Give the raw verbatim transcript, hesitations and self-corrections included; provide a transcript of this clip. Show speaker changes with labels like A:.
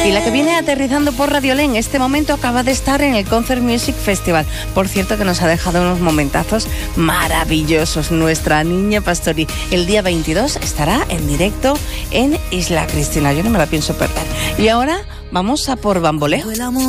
A: Y la que viene aterrizando por Radiolé en este momento acaba de estar en el Concert Music Festival. Por cierto, que nos ha dejado unos momentazos maravillosos. Nuestra niña Pastori, el día veintidós estará en directo en Isla Cristina. Yo no me la pienso perder. Y ahora vamos a por Bamboleo.